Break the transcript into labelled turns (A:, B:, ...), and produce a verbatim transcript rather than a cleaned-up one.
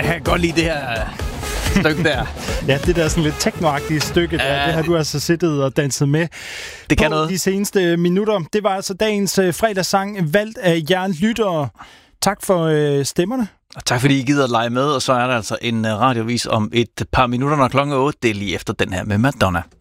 A: jeg kan godt lide det her stykke der.
B: Ja, det der sådan lidt techno-agtige stykke, der, det har du altså siddet og danset med
A: det kan
B: på
A: noget.
B: De seneste minutter. Det var altså dagens uh, fredagssang, valgt af Jern Lyttere. Tak for uh, stemmerne.
A: Og tak fordi I gider at lege med, og så er der altså en uh, radiovis om et par minutter, når klokken er otte. Det er lige efter den her med Madonna.